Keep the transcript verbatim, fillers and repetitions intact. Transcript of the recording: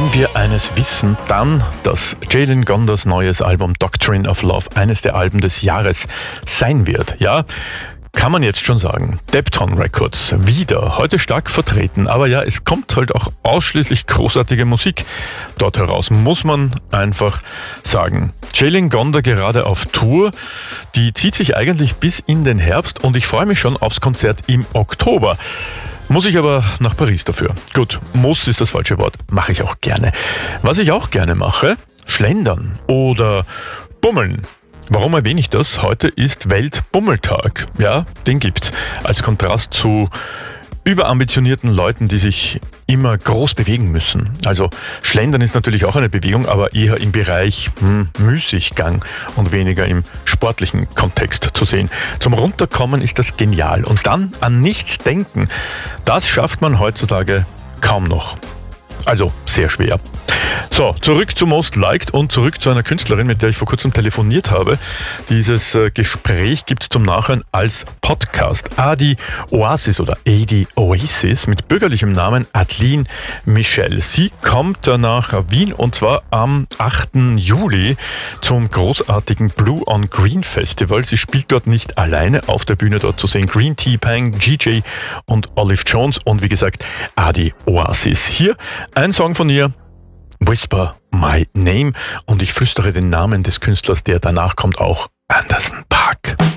Wenn wir eines wissen, dann, dass Jalen Gonders neues Album Doctrine of Love eines der Alben des Jahres sein wird. Ja, kann man jetzt schon sagen. Depton Records wieder, heute stark vertreten. Aber ja, es kommt halt auch ausschließlich großartige Musik dort heraus, muss man einfach sagen. Jalen Gonder gerade auf Tour, die zieht sich eigentlich bis in den Herbst und ich freue mich schon aufs Konzert im Oktober. Muss ich aber nach Paris dafür. Gut, muss ist das falsche Wort, mache ich auch gerne. Was ich auch gerne mache, schlendern oder bummeln. Warum erwähne ich das? Heute ist Weltbummeltag. Ja, den gibt's. Als Kontrast zu überambitionierten Leuten, die sich immer groß bewegen müssen. Also Schlendern ist natürlich auch eine Bewegung, aber eher im Bereich hm, Müßiggang und weniger im sportlichen Kontext zu sehen. Zum Runterkommen ist das genial. Und dann an nichts denken, das schafft man heutzutage kaum noch. Also sehr schwer. So, zurück zu Most Liked und zurück zu einer Künstlerin, mit der ich vor kurzem telefoniert habe. Dieses äh, Gespräch gibt es zum Nachhören als Podcast. Adi Oasis oder Adi Oasis mit bürgerlichem Namen Adeline Michel. Sie kommt äh, nach Wien und zwar am achten Juli zum großartigen Blue on Green Festival. Sie spielt dort nicht alleine, auf der Bühne dort zu sehen Green Tea Pang, G J und Olive Jones und wie gesagt Adi Oasis. Hier ein Song von ihr, Whisper My Name, und ich flüstere den Namen des Künstlers, der danach kommt, auch Anderson .Paak.